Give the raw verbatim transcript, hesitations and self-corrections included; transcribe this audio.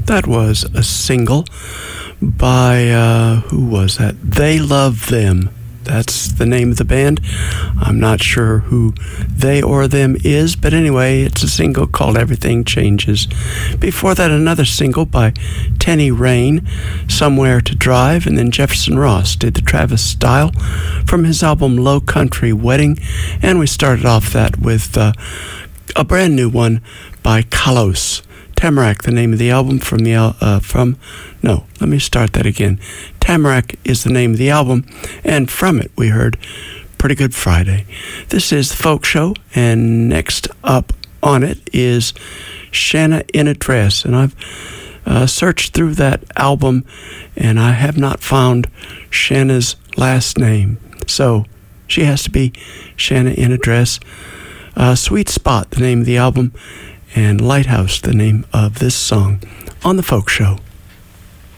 That was a single by, uh, who was that? They Love Them. That's the name of the band. I'm not sure who they or them is, but anyway, it's a single called Everything Changes. Before that, another single by Tenny Rain, Somewhere to Drive, and then Jefferson Ross did the Travis style from his album Low Country Wedding, and we started off that with uh, a brand new one by Kalos. Tamarack, the name of the album from the uh, from no, let me start that again. Tamarack is the name of the album, and from it we heard Pretty Good Friday. This is the Folk Show, and next up on it is Shanna in a Dress, and I've uh, searched through that album, and I have not found Shanna's last name, so she has to be Shanna in a Dress. Uh, Sweet Spot, the name of the album, and Lighthouse, the name of this song on the Folk Show.